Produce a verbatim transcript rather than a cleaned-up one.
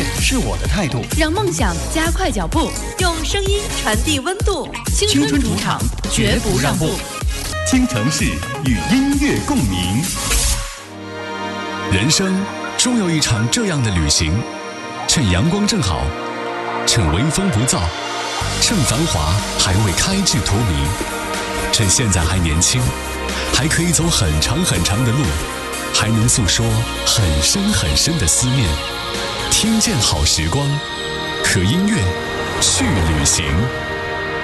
是我的态度， 让梦想加快脚步， 用声音传递温度。 青春主场，绝不让步。 倾城市与音乐共鸣。 人生终有一场这样的旅行，趁阳光正好，趁微风不燥，趁繁华还未开至荼蘼，趁现在还年轻，还可以走很长很长的路，还能诉说很深很深的思念。听见好时光，和音乐去旅行。